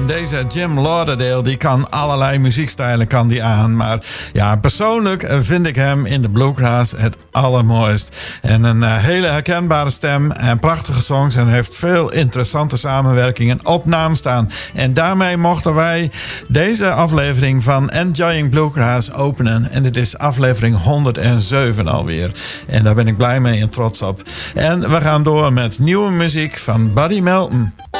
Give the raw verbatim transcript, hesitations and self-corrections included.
deze Jim Lauderdale die kan allerlei muziekstijlen kan die aan. Maar ja, persoonlijk vind ik hem in de bluegrass het allermooist. En een uh, hele herkenbare stem en prachtige songs. En heeft veel interessante samenwerkingen op naam staan. En daarmee mochten wij deze aflevering van Enjoying Bluegrass openen. En dit is aflevering honderdzeven alweer. En daar ben ik blij mee en trots op. En we gaan door met nieuwe muziek van Buddy Melton.